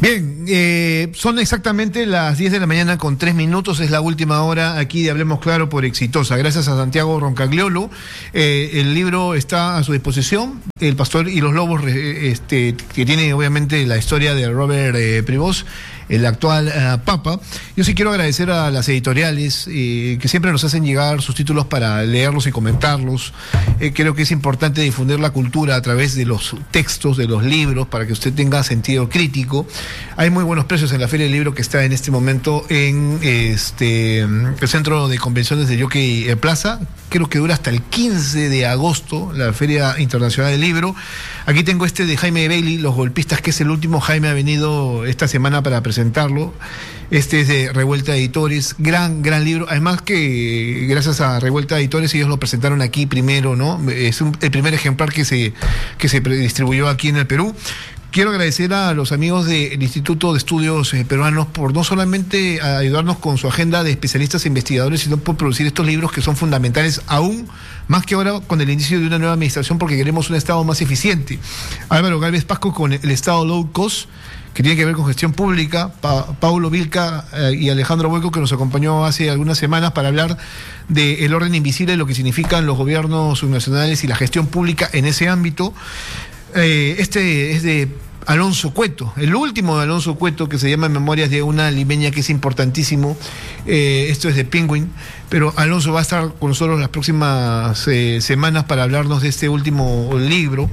Bien, son exactamente las 10 de la mañana con 3 minutos, es la última hora aquí de Hablemos Claro por Exitosa. Gracias a Santiago Roncagliolo, el libro está a su disposición, El Pastor y los Lobos, que tiene obviamente la historia de Robert Prevost, el actual Papa. Yo sí quiero agradecer a las editoriales que siempre nos hacen llegar sus títulos para leerlos y comentarlos. Creo que es importante difundir la cultura a través de los textos, de los libros, para que usted tenga sentido crítico. Hay muy buenos precios en la Feria del Libro que está en este momento en el Centro de Convenciones de Jockey Plaza. Creo que dura hasta el 15 de agosto, la Feria Internacional del Libro. Aquí tengo de Jaime Bailey, Los Golpistas, que es el último. Jaime ha venido esta semana para presentarlo. Es de Revuelta Editores, gran libro. Además que gracias a Revuelta Editores ellos lo presentaron aquí primero, ¿no? Es el primer ejemplar que se distribuyó aquí en el Perú. Quiero agradecer a los amigos del Instituto de Estudios Peruanos por no solamente ayudarnos con su agenda de especialistas e investigadores, sino por producir estos libros que son fundamentales aún más que ahora con el inicio de una nueva administración, porque queremos un Estado más eficiente. Álvaro Gálvez Pasco con el Estado Low Cost, que tiene que ver con gestión pública, Paulo Vilca y Alejandro Bueco, que nos acompañó hace algunas semanas para hablar del orden invisible, lo que significan los gobiernos subnacionales y la gestión pública en ese ámbito. Es de Alonso Cueto, el último de Alonso Cueto, que se llama Memorias de una limeña, que es importantísimo. Esto es de Penguin, pero Alonso va a estar con nosotros las próximas semanas para hablarnos de este último libro,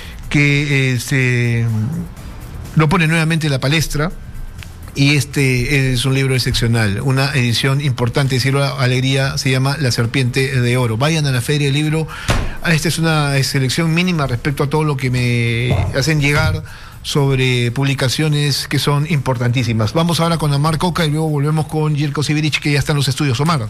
que lo pone nuevamente en la palestra. Y es un libro excepcional, una edición importante, decirlo alegría, se llama La Serpiente de Oro. Vayan a la Feria del Libro. Esta es una selección mínima respecto a todo lo que me hacen llegar sobre publicaciones que son importantísimas. Vamos ahora con Omar Coca y luego volvemos con Jerko Sibirich, que ya está en los estudios. Omar.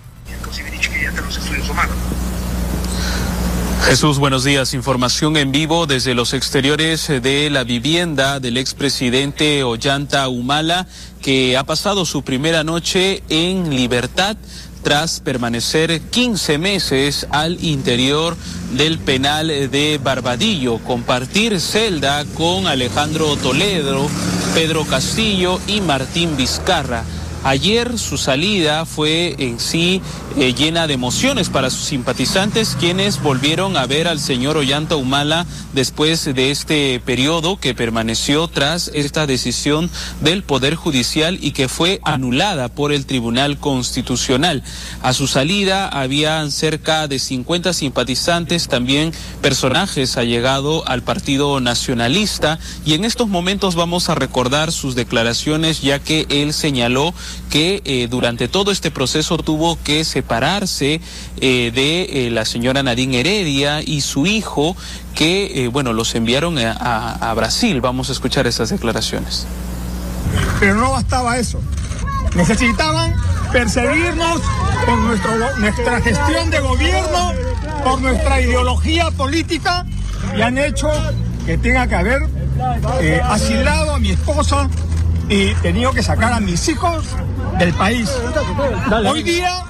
Jesús, buenos días. Información en vivo desde los exteriores de la vivienda del expresidente Ollanta Humala, que ha pasado su primera noche en libertad tras permanecer 15 meses al interior del penal de Barbadillo, compartir celda con Alejandro Toledo, Pedro Castillo y Martín Vizcarra. Ayer su salida fue en sí llena de emociones para sus simpatizantes, quienes volvieron a ver al señor Ollanta Humala después de este periodo que permaneció tras esta decisión del Poder Judicial y que fue anulada por el Tribunal Constitucional. A su salida habían cerca de 50 simpatizantes, también personajes allegados al Partido Nacionalista, y en estos momentos vamos a recordar sus declaraciones, ya que él señaló que durante todo este proceso tuvo que separarse de la señora Nadine Heredia y su hijo, que los enviaron a Brasil. Vamos a escuchar esas declaraciones. Pero no bastaba eso. Necesitaban perseguirnos por nuestra gestión de gobierno, por nuestra ideología política, y han hecho que tenga que haber asilado a mi esposa y tenido que sacar a mis hijos del país. Hoy día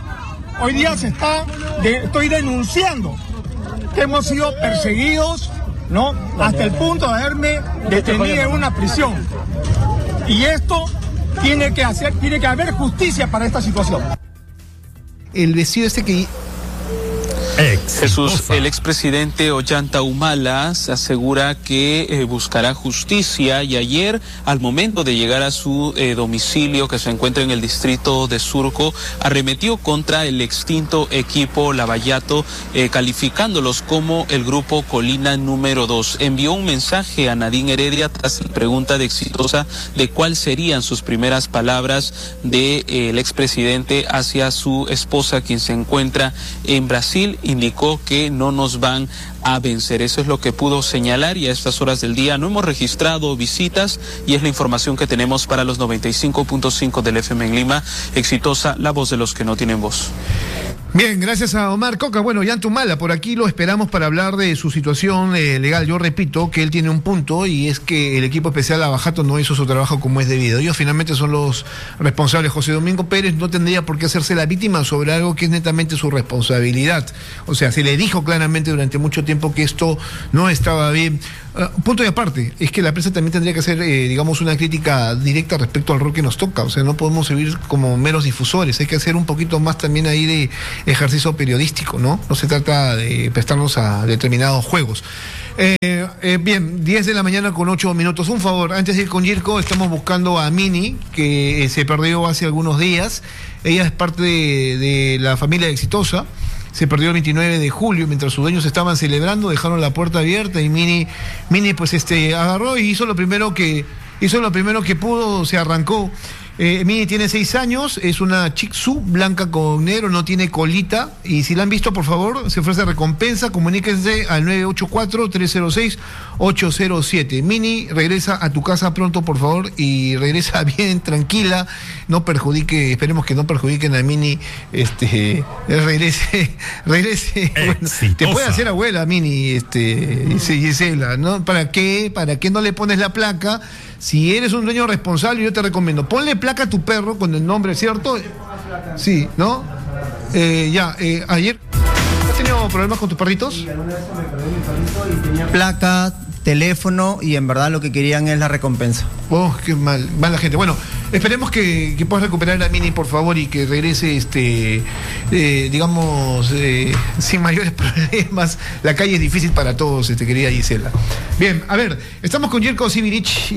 estoy denunciando que hemos sido perseguidos, ¿no? Hasta el punto de haberme detenido en una prisión. Y esto tiene que haber justicia para esta situación. El vestido que... Jesús, el expresidente Ollanta Humala se asegura que buscará justicia, y ayer, al momento de llegar a su domicilio, que se encuentra en el distrito de Surco, arremetió contra el extinto equipo Lavallato, calificándolos como el grupo Colina número 2. Envió un mensaje a Nadine Heredia tras la pregunta de Exitosa de cuáles serían sus primeras palabras del expresidente hacia su esposa, quien se encuentra en Brasil. Indicó que no nos van a vencer. Eso es lo que pudo señalar, y a estas horas del día no hemos registrado visitas, y es la información que tenemos para los 95.5 del FM en Lima. Exitosa, la voz de los que no tienen voz. Bien, gracias a Omar Coca. Bueno, Ollanta Humala, por aquí lo esperamos para hablar de su situación legal. Yo repito que él tiene un punto y es que el equipo especial Lavajato no hizo su trabajo como es debido. Ellos finalmente son los responsables. José Domingo Pérez no tendría por qué hacerse la víctima sobre algo que es netamente su responsabilidad. O sea, se le dijo claramente durante mucho tiempo que esto no estaba bien. Punto y aparte, es que la prensa también tendría que hacer, digamos, una crítica directa respecto al rol que nos toca. O sea, no podemos servir como meros difusores. Hay que hacer un poquito más también ahí de ejercicio periodístico, ¿no? No se trata de prestarnos a determinados juegos. Bien, 10 de la mañana con 8 minutos. Un favor, antes de ir con Jirko, estamos buscando a Mini, que se perdió hace algunos días. Ella es parte de la familia Exitosa. Se perdió el 29 de julio, mientras sus dueños estaban celebrando, dejaron la puerta abierta y Mini pues agarró y hizo lo primero que pudo, se arrancó. Mini tiene 6 años, es una Shih Tzu blanca con negro, no tiene colita, y si la han visto, por favor, se ofrece recompensa, comuníquense al 984-306-807. Mini, regresa a tu casa pronto, por favor, y regresa bien, tranquila, no perjudique, esperemos que no perjudiquen a Mini, regrese, bueno, te puede hacer abuela, Mini, Gisela, ¿no? ¿Para qué no le pones la placa? Si eres un dueño responsable, yo te recomiendo, ponle placa a tu perro con el nombre, ¿cierto? Sí, ¿no? Ayer, ¿has tenido problemas con tus perritos? Sí, alguna vez me perdí mi perrito y tenía placa, teléfono y en verdad lo que querían es la recompensa. Oh, qué mal la gente. Bueno, esperemos que puedas recuperar a Mini, por favor, y que regrese, sin mayores problemas. La calle es difícil para todos, querida Gisela. Bien, a ver, estamos con Jirko Sivirich,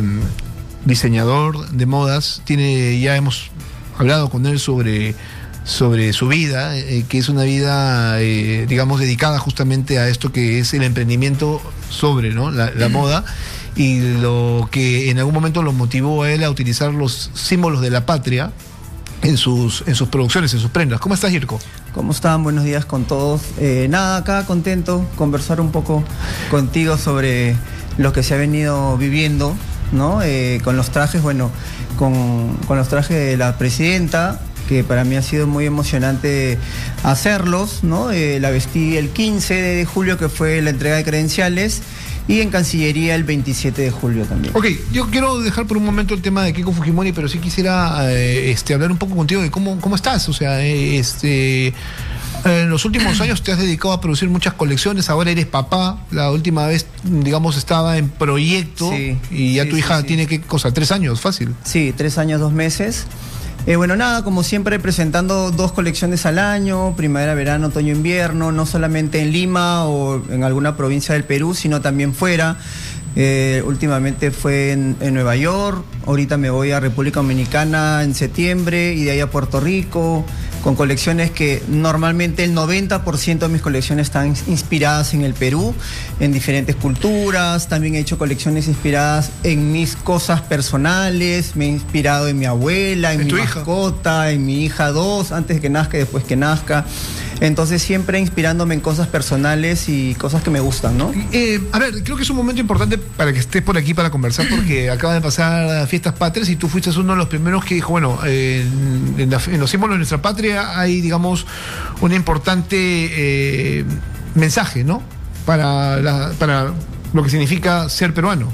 diseñador de modas. Ya hemos hablado con él sobre su vida, que es una vida, dedicada justamente a esto que es el emprendimiento sobre, ¿no?, la moda, y lo que en algún momento lo motivó a él a utilizar los símbolos de la patria en sus producciones, en sus prendas. ¿Cómo estás, Jirko? ¿Cómo están? Buenos días con todos. Acá contento, conversar un poco contigo sobre lo que se ha venido viviendo, ¿no? Con los trajes, bueno, con los trajes de la presidenta, que para mí ha sido muy emocionante hacerlos, ¿no? La vestí el 15 de julio, que fue la entrega de credenciales, y en Cancillería el 27 de julio también. Ok, yo quiero dejar por un momento el tema de Keiko Fujimori, pero sí quisiera hablar un poco contigo de cómo estás. O sea, en los últimos años te has dedicado a producir muchas colecciones, ahora eres papá, la última vez, digamos, estaba en proyecto, sí, y ya tu hija tiene, ¿qué cosa? 3 años, fácil. Sí, 3 años, 2 meses. Como siempre, presentando 2 colecciones al año, primavera, verano, otoño, invierno, no solamente en Lima o en alguna provincia del Perú, sino también fuera. Últimamente fue en Nueva York, ahorita me voy a República Dominicana en septiembre y de ahí a Puerto Rico, con colecciones que normalmente el 90% de mis colecciones están inspiradas en el Perú, en diferentes culturas. También he hecho colecciones inspiradas en mis cosas personales, me he inspirado en mi abuela, en mi mascota, en mi hija 2, antes de que nazca y después que nazca. Entonces siempre inspirándome en cosas personales y cosas que me gustan, ¿no? Creo que es un momento importante para que estés por aquí para conversar, porque acaban de pasar Fiestas Patrias y tú fuiste uno de los primeros que dijo, bueno, en los símbolos de nuestra patria hay, digamos, un importante mensaje, ¿no? Para lo que significa ser peruano.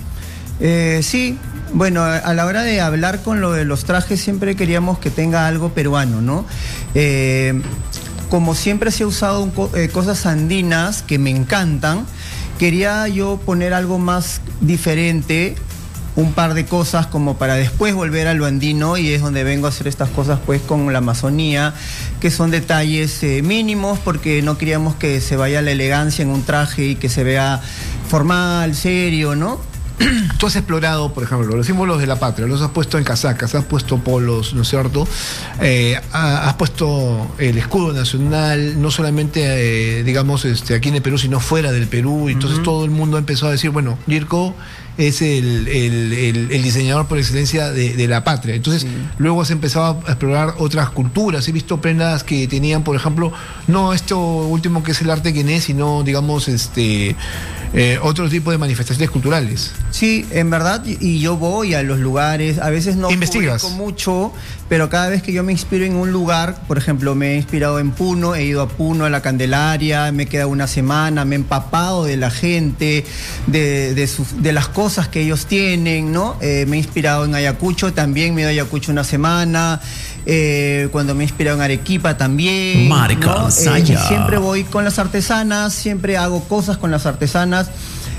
Sí, bueno, a la hora de hablar con lo de los trajes siempre queríamos que tenga algo peruano, ¿no? Como siempre se ha usado cosas andinas que me encantan, quería yo poner algo más diferente, un par de cosas como para después volver a lo andino, y es donde vengo a hacer estas cosas pues con la Amazonía, que son detalles mínimos, porque no queríamos que se vaya la elegancia en un traje y que se vea formal, serio, ¿no? Tú has explorado, por ejemplo, los símbolos de la patria, los has puesto en casacas, has puesto polos, ¿no es cierto? Has puesto el escudo nacional, no solamente, aquí en el Perú, sino fuera del Perú, y entonces todo el mundo empezó a decir, bueno, Jirko es el diseñador por excelencia de la patria. Entonces, luego has empezado a explorar otras culturas. He visto prendas que tenían, por ejemplo, no esto último que es el arte guiné, sino, digamos, otro tipo de manifestaciones culturales. Sí, en verdad, y yo voy a los lugares, a veces no ¿investigas? Publico mucho, pero cada vez que yo me inspiro en un lugar, por ejemplo, me he inspirado en Puno, he ido a Puno, a la Candelaria, me he quedado una semana, me he empapado de la gente, de las cosas que ellos tienen, ¿no? Me he inspirado en Ayacucho, también me he ido a Ayacucho una semana. Cuando me he inspirado en Arequipa también, ¿no? Y siempre voy con las artesanas, siempre hago cosas con las artesanas.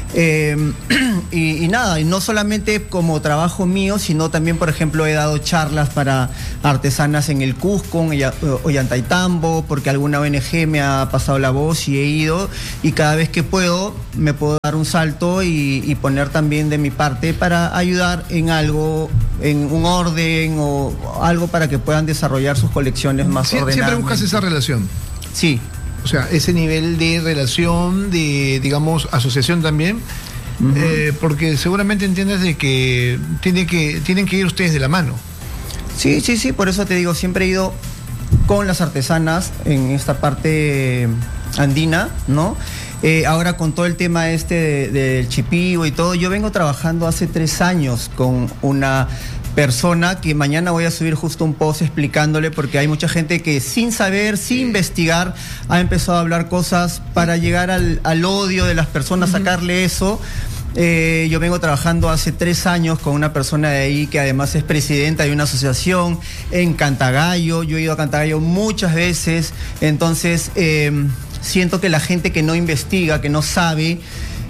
Y nada, y no solamente como trabajo mío, sino también, por ejemplo, he dado charlas para artesanas en el Cusco, en Ollantaytambo, porque alguna ONG me ha pasado la voz y he ido, y cada vez que puedo, me puedo dar un salto y poner también de mi parte para ayudar en algo, en un orden o algo para que puedan desarrollar sus colecciones más ordenadas. Siempre buscas esa relación. Sí. O sea, ese nivel de relación, de, digamos, asociación también, porque seguramente entiendes de que tienen que ir ustedes de la mano. Sí, por eso te digo, siempre he ido con las artesanas en esta parte andina, ¿no? Ahora con todo el tema del chipío y todo, yo vengo trabajando hace 3 años con una persona que mañana voy a subir justo un post explicándole, porque hay mucha gente que sin saber, sin investigar, ha empezado a hablar cosas para llegar al odio de las personas, sacarle eso. Yo vengo trabajando hace 3 años con una persona de ahí que además es presidenta de una asociación en Cantagallo. Yo he ido a Cantagallo muchas veces, entonces siento que la gente que no investiga, que no sabe,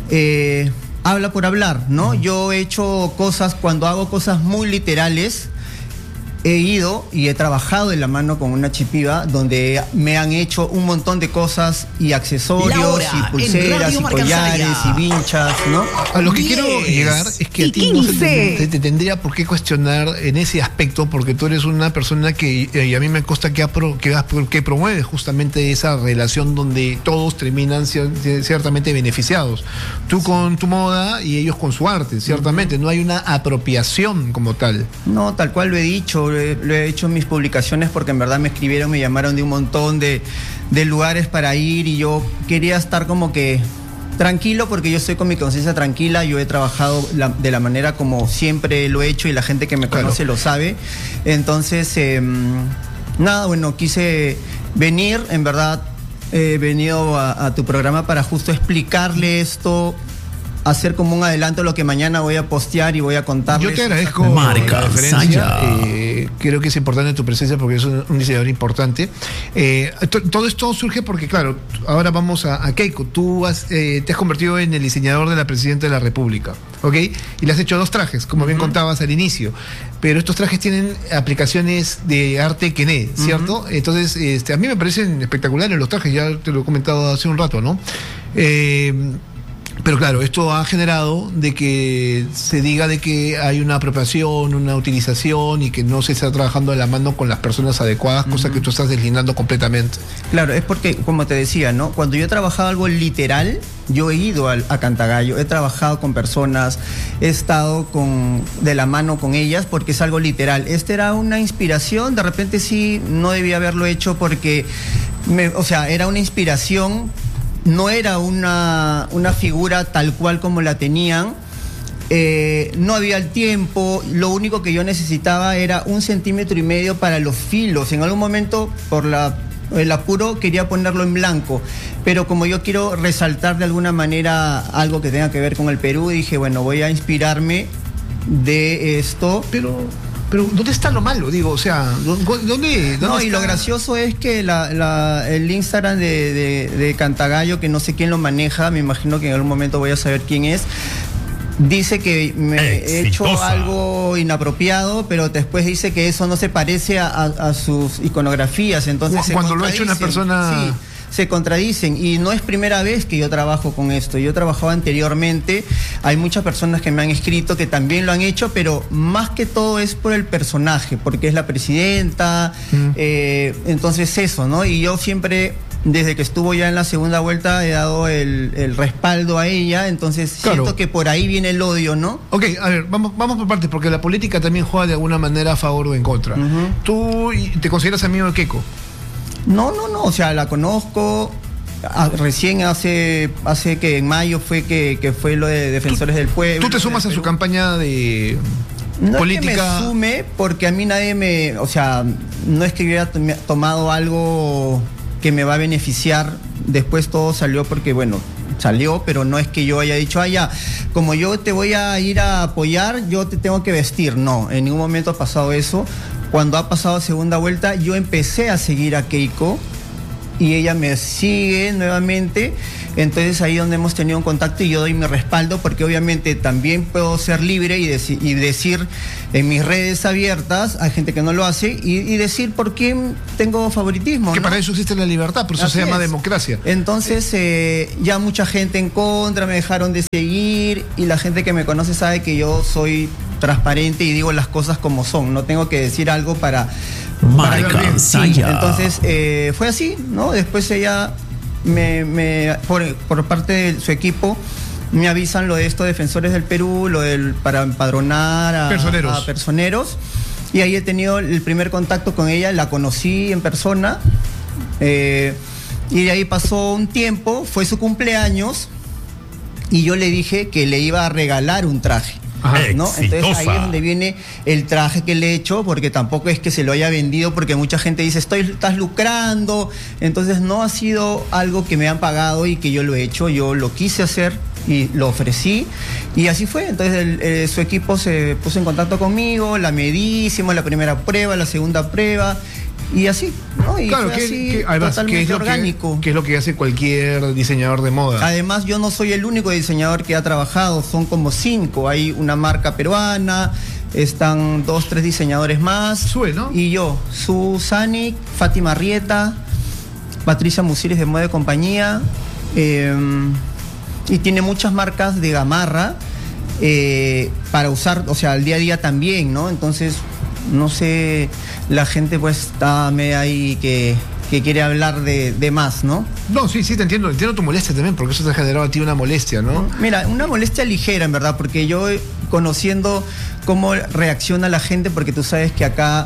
habla por hablar, ¿no? Yo he hecho cosas, cuando hago cosas muy literales, he ido y he trabajado de la mano con una chipiva donde me han hecho un montón de cosas y accesorios y pulseras y collares y vinchas, ¿no? A lo que quiero llegar es que a ti no te tendría por qué cuestionar en ese aspecto, porque tú eres una persona que, y a mí me consta que promueve justamente esa relación donde todos terminan ciertamente beneficiados. Tú con tu moda y ellos con su arte, ciertamente. No hay una apropiación como tal. No, tal cual lo he dicho. Lo he hecho en mis publicaciones porque en verdad me escribieron, me llamaron de un montón de lugares para ir y yo quería estar como que tranquilo, porque yo estoy con mi conciencia tranquila. Yo he trabajado de la manera como siempre lo he hecho y la gente que me conoce lo sabe. Entonces, nada, bueno, quise venir, en verdad he venido a tu programa para justo explicarle esto, hacer como un adelanto lo que mañana voy a postear y voy a contarles. Yo te agradezco la referencia. Creo que es importante tu presencia porque es un diseñador importante. Todo esto surge porque, claro, ahora vamos a Keiko. Tú te has convertido en el diseñador de la Presidenta de la República, ¿ok? Y le has hecho 2 trajes, como bien contabas al inicio. Pero estos trajes tienen aplicaciones de arte quené, ¿cierto? Entonces, a mí me parecen espectaculares los trajes, ya te lo he comentado hace un rato, ¿no? Pero claro, esto ha generado de que se diga de que hay una apropiación, una utilización y que no se está trabajando de la mano con las personas adecuadas, cosa que tú estás deslindando completamente. Claro, es porque, como te decía, ¿no? Cuando yo he trabajado algo literal, yo he ido a Cantagallo, he trabajado con personas, he estado de la mano con ellas porque es algo literal. Esta era una inspiración, de repente sí, no debía haberlo hecho porque, era una inspiración. No era una figura tal cual como la tenían, no había el tiempo, lo único que yo necesitaba era 1,5 centímetros para los filos. En algún momento, por el apuro, quería ponerlo en blanco, pero como yo quiero resaltar de alguna manera algo que tenga que ver con el Perú, dije, bueno, voy a inspirarme de esto. Pero ¿dónde está lo malo? Digo, o sea, ¿dónde no, está? Y lo gracioso es que el Instagram de Cantagallo, que no sé quién lo maneja, me imagino que en algún momento voy a saber quién es, dice que me he hecho algo inapropiado, pero después dice que eso no se parece a sus iconografías. Entonces, cuando lo ha hecho una persona... Sí, se contradicen y no es primera vez que yo trabajo con esto. Yo he trabajado anteriormente, hay muchas personas que me han escrito que también lo han hecho, pero más que todo es por el personaje, porque es la presidenta, entonces eso, ¿no? Y yo siempre desde que estuvo ya en la segunda vuelta he dado el respaldo a ella, entonces siento que por ahí viene el odio, ¿no? Ok, a ver, vamos por partes, porque la política también juega de alguna manera a favor o en contra. ¿Tú te consideras amigo de Keiko? No, o sea, la conozco. Recién hace que en mayo fue que fue lo de Defensores del Pueblo. ¿Tú te sumas a su campaña de política? No es que me sume, porque a mí nadie o sea, no es que yo hubiera tomado algo que me va a beneficiar. Después todo salió porque, bueno, salió, pero no es que yo haya dicho, ya, como yo te voy a ir a apoyar, yo te tengo que vestir. No, en ningún momento ha pasado eso. Cuando ha pasado segunda vuelta, yo empecé a seguir a Keiko y ella me sigue nuevamente, entonces ahí donde hemos tenido un contacto y yo doy mi respaldo, porque obviamente también puedo ser libre y decir en mis redes abiertas, hay gente que no lo hace, y decir por qué tengo favoritismo, que ¿no? para eso existe la libertad, por eso Así se llama es. democracia. Entonces ya mucha gente en contra, me dejaron de seguir, y la gente que me conoce sabe que yo soy transparente y digo las cosas como son, no tengo que decir algo para entonces fue así, ¿no? Después ella por parte de su equipo me avisan lo de esto, Defensores del Perú, para empadronar a personeros, y ahí he tenido el primer contacto con ella, la conocí en persona, y de ahí pasó un tiempo, fue su cumpleaños y yo le dije que le iba a regalar un traje. ¿No? Entonces ahí es donde viene el traje que le he hecho, porque tampoco es que se lo haya vendido, porque mucha gente dice, estás lucrando. Entonces no ha sido algo que me han pagado y que yo lo he hecho, yo lo quise hacer y lo ofrecí, y así fue. Entonces su equipo se puso en contacto conmigo, la medí, hicimos la primera prueba, la segunda prueba, y así, ¿no? Y claro, fue así, totalmente orgánico. ¿Qué es lo que hace cualquier diseñador de moda? Además, yo no soy el único diseñador que ha trabajado, son como 5. Hay una marca peruana, están 2, 3 diseñadores más. Sue, ¿no? Y yo, Susani, Fátima Rieta, Patricia Musiris de Moda de Compañía, y tiene muchas marcas de gamarra para usar, o sea, al día a día también, ¿no? Entonces, no sé, la gente pues está medio ahí que quiere hablar de más, ¿no? No, sí, te entiendo tu molestia también, porque eso te ha generado a ti una molestia, ¿no? Mira, una molestia ligera, en verdad, porque yo conociendo cómo reacciona la gente, porque tú sabes que acá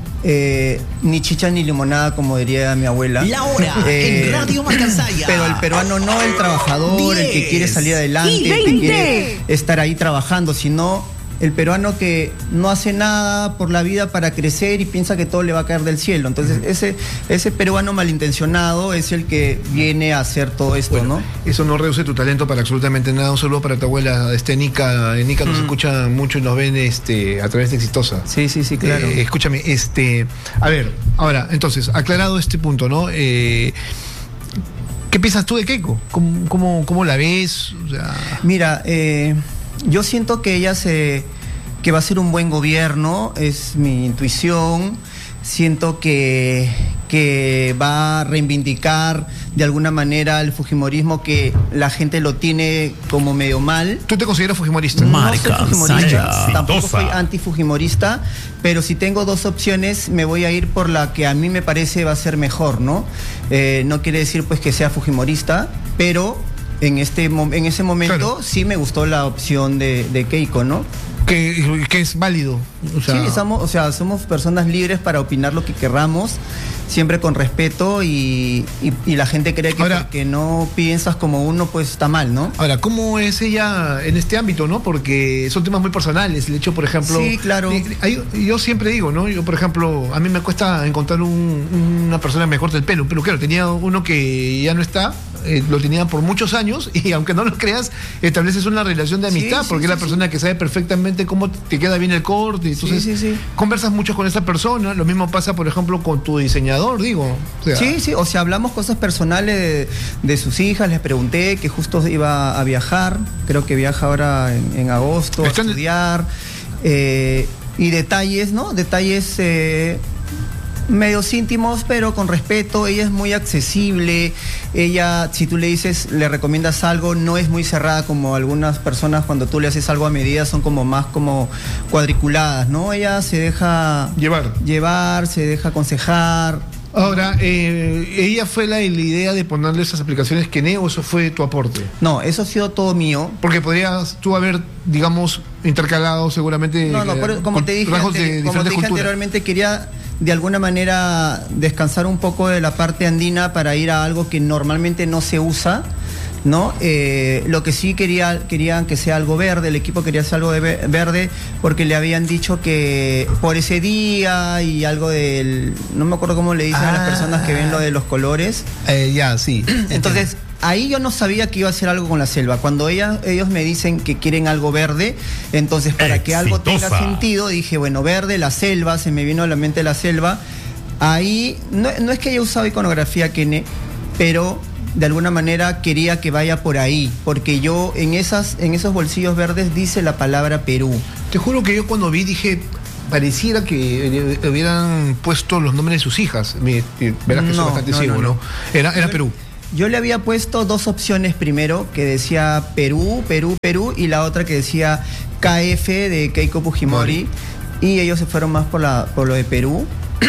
ni chicha ni limonada, como diría mi abuela. La hora en Radio Macansaya. Pero el peruano no el trabajador, 10, el que quiere salir adelante, el que quiere estar ahí trabajando, sino el peruano que no hace nada por la vida para crecer y piensa que todo le va a caer del cielo. Entonces ese peruano malintencionado es el que viene a hacer todo esto, bueno, ¿no? Eso no reduce tu talento para absolutamente nada. Un saludo para tu abuela, Nica. Nica nos escucha mucho y nos ven a través de Exitosa. Sí, claro. Escúchame, a ver, ahora, entonces, aclarado este punto, ¿no? ¿Qué piensas tú de Keiko? ¿Cómo la ves? O sea... Mira, yo siento que ella que va a ser un buen gobierno, es mi intuición. Siento que va a reivindicar de alguna manera el fujimorismo, que la gente lo tiene como medio mal. ¿Tú te consideras fujimorista? No soy fujimorista, tampoco soy antifujimorista, pero si tengo 2 opciones, me voy a ir por la que a mí me parece va a ser mejor, ¿no? No quiere decir pues que sea fujimorista, pero en ese momento, claro, sí me gustó la opción de Keiko, ¿no? Que es válido. O sea... Sí, somos personas libres para opinar lo que querramos, siempre con respeto, y la gente cree que ahora, porque no piensas como uno, pues está mal, ¿no? Ahora, ¿cómo es ella en este ámbito, no? Porque son temas muy personales. El hecho, por ejemplo... Sí, claro. Yo siempre digo, ¿no? Yo, por ejemplo, a mí me cuesta encontrar una persona que me corte el pelo, pero claro, tenía uno que ya no está, lo tenía por muchos años, y aunque no lo creas, estableces una relación de amistad, porque es la persona que sabe perfectamente cómo te queda bien el corte. Entonces, conversas mucho con esa persona. Lo mismo pasa, por ejemplo, con tu diseñador, digo. O sea, sí, o sea, hablamos cosas personales de sus hijas. Les pregunté que justo iba a viajar, creo que viaja ahora en agosto a estudiar, y detalles, ¿no? Detalles medios íntimos, pero con respeto. Ella es muy accesible. Ella, si tú le dices, le recomiendas algo, no es muy cerrada como algunas personas. Cuando tú le haces algo a medida son como más como cuadriculadas, ¿no? Ella se deja llevar, se deja aconsejar, Ahora, ¿ella fue la idea de ponerle esas aplicaciones Kene o eso fue tu aporte? No, eso ha sido todo mío. Porque podrías tú haber, digamos, intercalado seguramente. No, pero como te dije, anteriormente, quería de alguna manera descansar un poco de la parte andina para ir a algo que normalmente no se usa, ¿no? Lo que sí querían que sea algo verde, el equipo quería hacer algo verde porque le habían dicho que por ese día y algo del... No me acuerdo cómo le dicen a las personas que ven lo de los colores. Sí. Entonces, ahí yo no sabía que iba a hacer algo con la selva. Cuando ellos me dicen que quieren algo verde, entonces para que algo tenga sentido, dije, bueno, verde, la selva, se me vino a la mente la selva. Ahí, no es que haya usado iconografía Kene, pero de alguna manera quería que vaya por ahí, porque yo en esos bolsillos verdes dice la palabra Perú. Te juro que yo cuando vi dije, pareciera que hubieran puesto los nombres de sus hijas. Verás que soy bastante ciego, ¿no? Era Perú. Yo le había puesto dos opciones primero, que decía Perú, y la otra que decía KF de Keiko Fujimori, y ellos se fueron más por lo de Perú.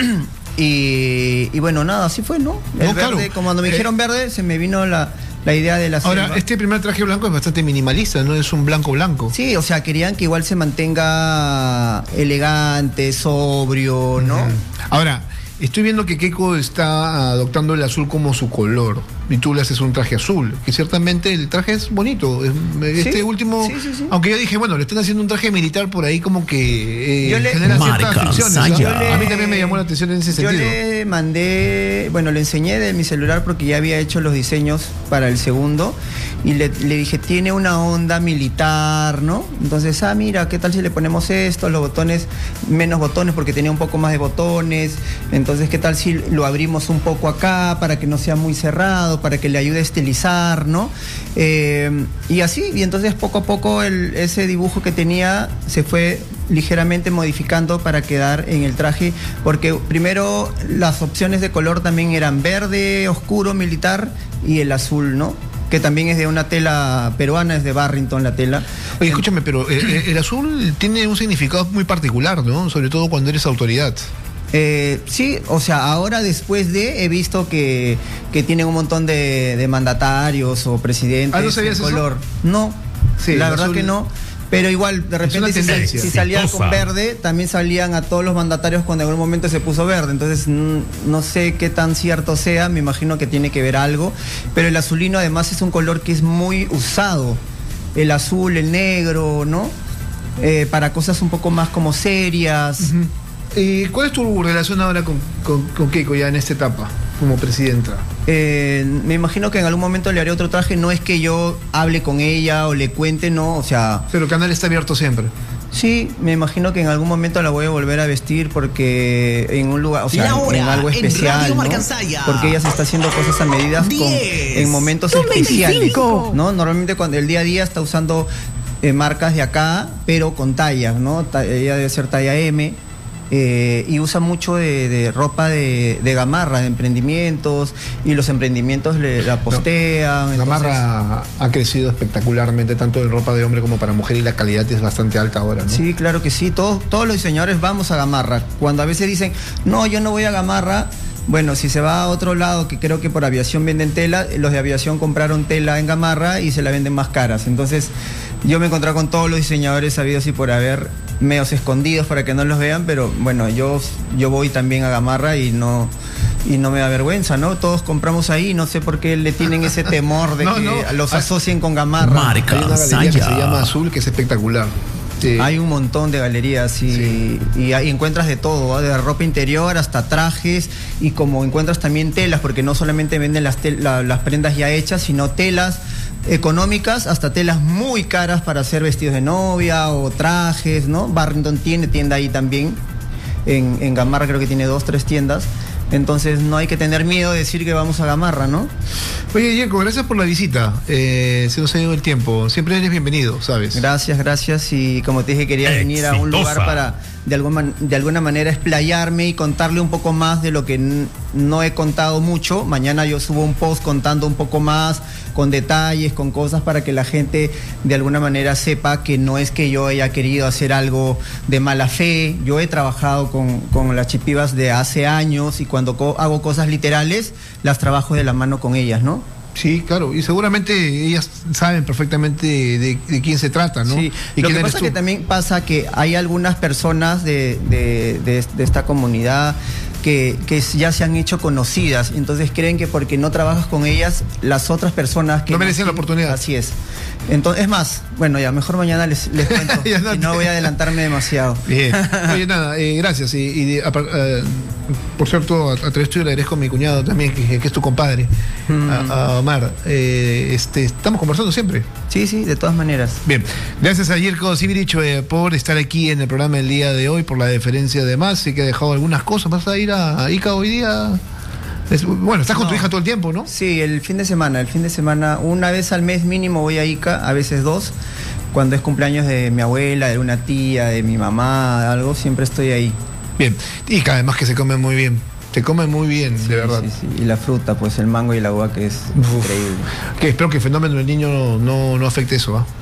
Y bueno, nada, así fue, ¿no? El verde, claro. Como cuando me dijeron verde, se me vino la idea de la selva. Ahora, este primer traje blanco es bastante minimalista, ¿no? Es un blanco. Sí, o sea, querían que igual se mantenga elegante, sobrio, ¿no? Ahora, estoy viendo que Keiko está adoptando el azul como su color. Y tú le haces un traje azul, que ciertamente el traje es bonito. Este último, sí. Aunque yo dije, bueno, le están haciendo un traje militar por ahí como que genera ciertas fricciones. A mí también me llamó la atención en ese sentido. Yo le mandé, le enseñé de mi celular porque ya había hecho los diseños para el segundo y le dije, tiene una onda militar, ¿no? Entonces, mira, ¿qué tal si le ponemos esto? Los botones, menos botones porque tenía un poco más de botones. Entonces, ¿qué tal si lo abrimos un poco acá para que no sea muy cerrado, para que le ayude a estilizar, ¿no? Y así, y entonces poco a poco ese dibujo que tenía se fue ligeramente modificando para quedar en el traje, porque primero las opciones de color también eran verde, oscuro, militar y el azul, ¿no? Que también es de una tela peruana, es de Barrington la tela. Oye, escúchame, pero el azul tiene un significado muy particular, ¿no? Sobre todo cuando eres autoridad. Sí, o sea, ahora después he visto que tienen un montón de mandatarios o presidentes. ¿No sabías color. Eso? No, sí, la verdad que no. Pero igual, de repente, si salían con verde, también salían a todos los mandatarios cuando en algún momento se puso verde. Entonces, no sé qué tan cierto sea, me imagino que tiene que ver algo. Pero el azulino además es un color que es muy usado. El azul, el negro, ¿no? Para cosas un poco más como serias. ¿Cuál es tu relación ahora con Keiko ya en esta etapa como presidenta? Me imagino que en algún momento le haré otro traje. No es que yo hable con ella o le cuente, no, o sea... Pero el canal está abierto siempre. Sí, me imagino que en algún momento la voy a volver a vestir porque en un lugar, o sea, en algo especial, ¿no? Porque ella se está haciendo cosas a medidas en momentos especiales, ¿no? Normalmente cuando el día a día está usando marcas de acá, pero con tallas, ¿no? Ella debe ser talla M. Y usa mucho de ropa de Gamarra, de emprendimientos, y los emprendimientos la postean. Gamarra ha crecido espectacularmente, tanto en ropa de hombre como para mujer, y la calidad es bastante alta ahora, ¿no? Sí, claro que sí, todos los diseñadores vamos a Gamarra. Cuando a veces dicen, no, yo no voy a Gamarra, bueno, si se va a otro lado, que creo que por aviación venden tela, los de aviación compraron tela en Gamarra y se la venden más caras. Entonces, yo me he encontrado con todos los diseñadores sabidos y por haber, medios escondidos para que no los vean, pero bueno, yo voy también a Gamarra y no me da vergüenza, ¿no? Todos compramos ahí, no sé por qué le tienen ese temor de que los asocien con Gamarra. Hay una galería que se llama Azul, que es espectacular. Sí. Hay un montón de galerías y ahí encuentras de todo, ¿eh? De ropa interior hasta trajes, y como encuentras también telas, porque no solamente venden las prendas ya hechas, sino telas económicas hasta telas muy caras para hacer vestidos de novia o trajes, ¿no? Barrington tiene tienda ahí también, en Gamarra creo que tiene 2-3 tiendas. Entonces no hay que tener miedo de decir que vamos a Gamarra, ¿no? Oye, Diego, gracias por la visita. Se nos ha ido el tiempo. Siempre eres bienvenido, ¿sabes? Gracias. Y como te dije, quería venir a un lugar para de alguna manera explayarme y contarle un poco más de lo que no he contado mucho. Mañana yo subo un post contando un poco más, con detalles, con cosas para que la gente de alguna manera sepa que no es que yo haya querido hacer algo de mala fe. Yo he trabajado con las chipivas de hace años y cuando hago cosas literales, las trabajo de la mano con ellas, ¿no? Sí, claro, y seguramente ellas saben perfectamente de quién se trata, ¿no? Sí. ¿Y lo quién que eres pasa tú? que también pasa que hay algunas personas de esta comunidad que ya se han hecho conocidas, entonces creen que porque no trabajas con ellas, las otras personas que no merecen la oportunidad. Así es. Entonces, es más, bueno, ya mejor mañana les cuento, y no voy a adelantarme demasiado. Bien. Oye, nada, gracias. Por cierto, a través tuyo le agradezco a mi cuñado también, que es tu compadre, a Omar. Estamos conversando siempre. Sí, de todas maneras. Bien, gracias a Jirko Sibirich por estar aquí en el programa el día de hoy, por la deferencia de más, y que ha dejado algunas cosas. ¿Vas a ir a Ica hoy día? Bueno, estás con tu hija todo el tiempo, ¿no? Sí, el fin de semana, una vez al mes mínimo voy a Ica, a veces dos. Cuando es cumpleaños de mi abuela, de una tía, de mi mamá, algo, siempre estoy ahí. Bien, Ica además que se come muy bien. Se come muy bien, sí, de verdad. Sí. Y la fruta, pues el mango y el agua, que es increíble. Que espero que el fenómeno del niño no afecte eso, ¿ah?